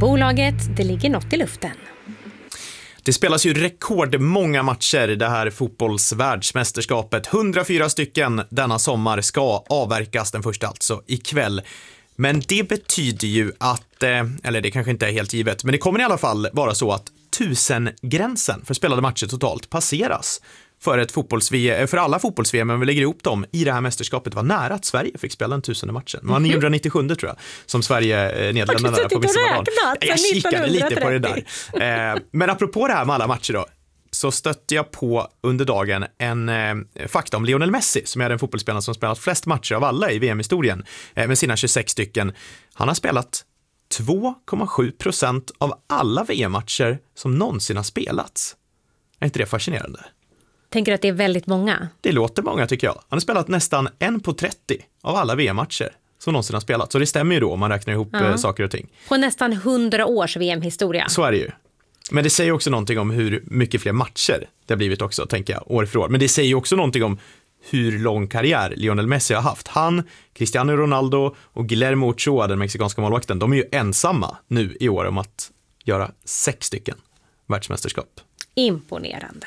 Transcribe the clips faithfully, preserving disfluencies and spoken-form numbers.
bolaget, det ligger något i luften. Det spelas ju rekordmånga matcher i det här fotbollsvärldsmästerskapet. hundrafyra stycken denna sommar ska avverkas, den första alltså ikväll. Men det betyder ju att, eller det kanske inte är helt givet, men det kommer i alla fall vara så att tusen-gränsen för spelade matcher totalt passeras för, ett fotbolls-V M, för alla fotbolls-V M, men vi lägger ihop dem i det här mästerskapet. Var nära att Sverige fick spela den tusende matchen. Det var niohundranittiosju tror jag, som Sverige eh, Nederländerna där på vissa dagar. Jag kikade lite på det där. Eh, men apropå det här med alla matcher då, så stötte jag på under dagen en eh, fakta om Lionel Messi, som är den fotbollsspelaren som spelat flest matcher av alla i V M-historien, eh, med sina tjugosex stycken. Han har spelat två komma sju procent av alla V M-matcher som någonsin har spelats. Är inte det fascinerande? Tänker att det är väldigt många? Det låter många tycker jag. Han har spelat nästan en på trettio av alla V M-matcher som någonsin har spelat. Så det stämmer ju då om man räknar ihop ja. saker och ting. På nästan hundra års V M-historia. Så är det ju. Men det säger också någonting om hur mycket fler matcher det har blivit också, tänker jag, år för år. Men det säger också någonting om hur lång karriär Lionel Messi har haft. Han, Cristiano Ronaldo och Guillermo Ochoa, den mexikanska målvakten, de är ju ensamma nu i år om att göra sex stycken världsmästerskap. Imponerande.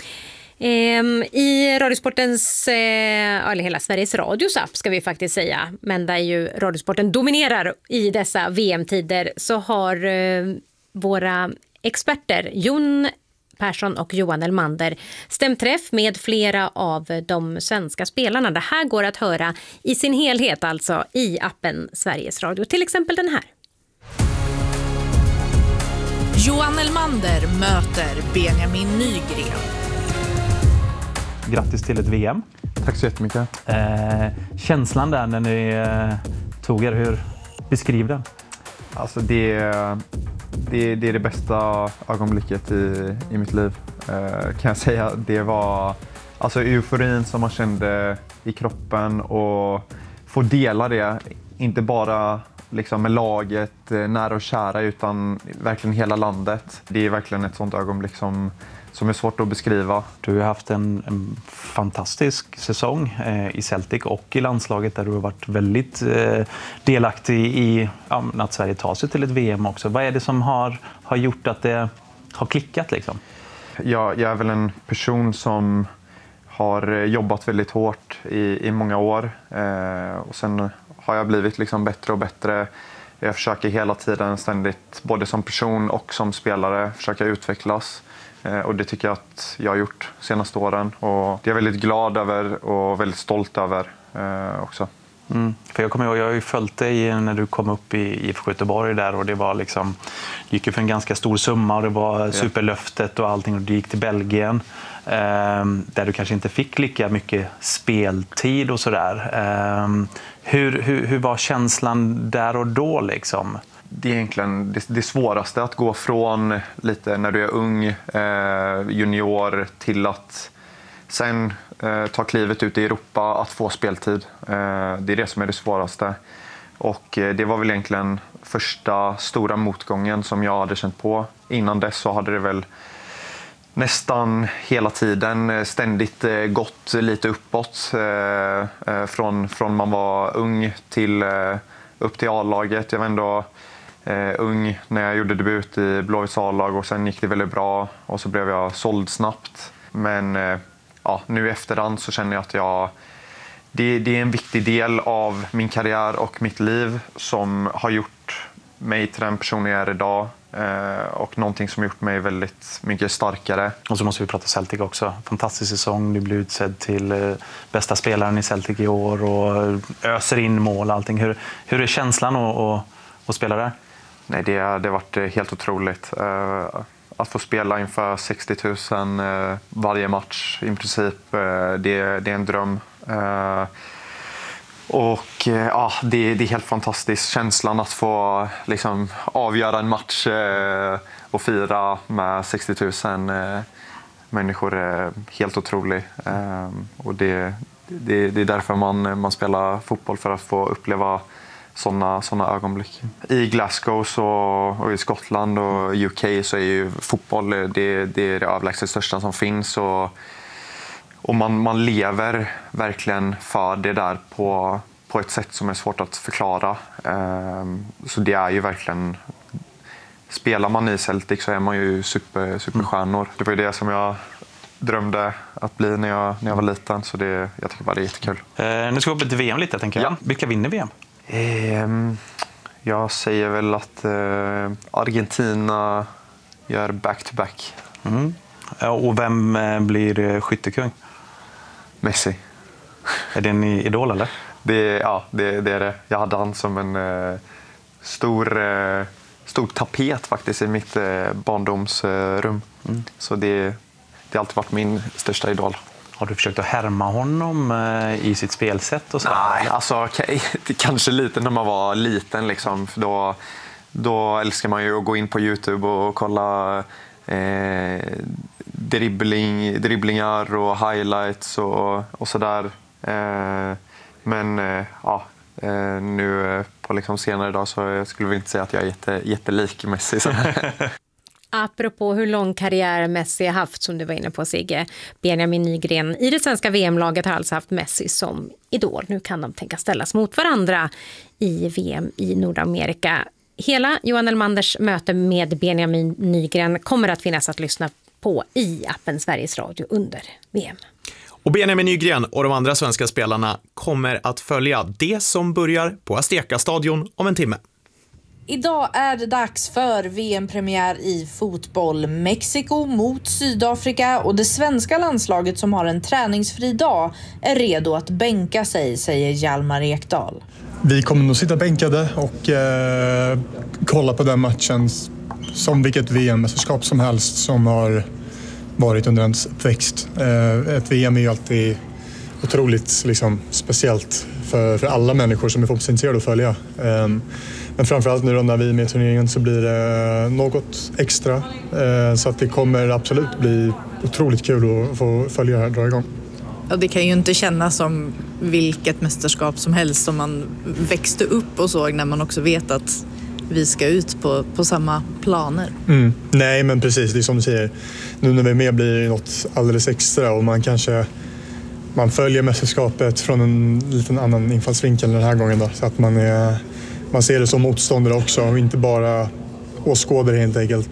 I Radiosportens, eller hela Sveriges Radios app ska vi faktiskt säga, men där ju Radiosporten dominerar i dessa V M-tider, så har våra experter Jon Persson och Johan Elmander stämt träff med flera av de svenska spelarna. Det här går att höra i sin helhet alltså i appen Sveriges Radio. Till exempel den här. Johan Elmander möter Benjamin Nygren. Grattis till ett V M. Tack så jättemycket. Eh, känslan där när ni eh, tog er, hur beskriv den? Alltså det, det, det är det bästa ögonblicket i, i mitt liv, eh, kan jag säga. Det var alltså euforin som man kände i kroppen, och få dela det, inte bara liksom med laget, nära och kära, utan verkligen hela landet. Det är verkligen ett sånt ögonblick som som är svårt att beskriva. Du har haft en, en fantastisk säsong eh, i Celtic och i landslaget, där du har varit väldigt eh, delaktig i ja, att Sverige tar sig till ett V M också. Vad är det som har, har gjort att det har klickat liksom? Jag, jag är väl en person som har jobbat väldigt hårt i, i många år. Eh, och sen har jag blivit liksom bättre och bättre. Jag försöker hela tiden ständigt, både som person och som spelare, försöka utvecklas. Och det tycker jag att jag har gjort de senaste åren. Och det är jag väldigt glad över och väldigt stolt över eh, också. Mm. För jag kommer ihåg, jag har ju följt dig när du kom upp i I F K Göteborg där, och det var liksom, det gick ju för en ganska stor summa och det var ja. superlöftet och allting, och du gick till Belgien eh, där du kanske inte fick lika mycket speltid och sådär. Eh, hur, hur, hur var känslan där och då liksom? Det är egentligen det, det svåraste, att gå från lite när du är ung, eh, junior, till att sen eh, ta klivet ut i Europa, att få speltid. Eh, det är det som är det svåraste. Och eh, det var väl egentligen första stora motgången som jag hade känt på. Innan dess så hade det väl nästan hela tiden ständigt eh, gått lite uppåt. Eh, eh, från, från man var ung till eh, upp till A-laget. Jag var ändå Uh, ung när jag gjorde debut i Blåvitts A-lag, och sen gick det väldigt bra och så blev jag såld snabbt. Men uh, ja, nu i efterhand så känner jag att jag, det, det är en viktig del av min karriär och mitt liv som har gjort mig till den person jag är idag, uh, och någonting som gjort mig väldigt mycket starkare. Och så måste vi prata Celtic också. Fantastisk säsong, du blir utsedd till uh, bästa spelaren i Celtic i år och öser in mål och allting. Hur, hur är känslan att, att, att spela där? Nej, det, det har varit helt otroligt. Uh, att få spela inför sextio tusen uh, varje match i princip, uh, det, det är en dröm. Uh, och uh, ja, det, det är helt fantastiskt. Känslan att få liksom, avgöra en match uh, och fira med sextio tusen uh, människor är helt otrolig. Uh, och det, det, det är därför man, man spelar fotboll, för att få uppleva sådana såna ögonblick. I Glasgow så, och i Skottland och U K så är ju fotboll det, det är det överlägset största som finns. Och, och man, man lever verkligen för det där på, på ett sätt som är svårt att förklara. Um, så det är ju verkligen spelar man i Celtic så är man ju super, superstjärnor. Det var ju det som jag drömde att bli när jag, när jag var liten, så det, jag tycker bara det är jättekul. Eh, nu ska vi upp till V M lite, tänker jag. Ja. Vilka vinner V M? Eh, jag säger väl att eh, Argentina gör back-to-back. Mm. Och vem blir skyttekung? Messi. Är det en idol eller? Det, ja, det, det är det. Jag hade han som en eh, stor, eh, stor tapet faktiskt i mitt eh, barndomsrum. Eh, mm. Så det, det har alltid varit min största idol. Har du försökt att härma honom eh, i sitt spelsätt? Och så? Nej, alltså okay, kanske lite när man var liten. Liksom, för då, då älskar man ju att gå in på YouTube och kolla eh, dribbling, dribblingar och highlights och, och sådär. Eh, men eh, ja, eh, nu på liksom senare dag så skulle vi inte säga att jag är jätte, jättelik Messi. Så. Apropå hur lång karriär Messi har haft, som du var inne på Sigge, Benjamin Nygren i det svenska V M-laget har alltså haft Messi som idol. Nu kan de tänka ställas mot varandra i V M i Nordamerika. Hela Johan Elmanders möte med Benjamin Nygren kommer att finnas att lyssna på i appen Sveriges Radio under V M. Och Benjamin Nygren och de andra svenska spelarna kommer att följa det som börjar på Azteca-stadion om en timme. Idag är det dags för V M-premiär i fotboll. Mexiko mot Sydafrika, och det svenska landslaget som har en träningsfri dag är redo att bänka sig, säger Hjalmar Ekdal. Vi kommer nog sitta bänkade och eh, kolla på den matchen som vilket V M-mästerskap som helst som har varit under ens uppväxt. Eh, ett V M är ju alltid otroligt liksom, speciellt för, för alla människor som är fotbollsintresserade att följa. Eh, men framförallt nu då när vi är med i turneringen så blir det något extra. Eh, så att det kommer absolut bli otroligt kul att få följa det här, dra igång. Och det kan ju inte kännas som vilket mästerskap som helst som man växte upp och såg, när man också vet att vi ska ut på, på samma planer. Mm. Nej, men precis, det är som du säger. Nu när vi är med blir det något alldeles extra, och man kanske man följer mästerskapet från en liten annan infallsvinkel den här gången då, så att man, är, man ser det som motståndare också och inte bara åskådare helt enkelt.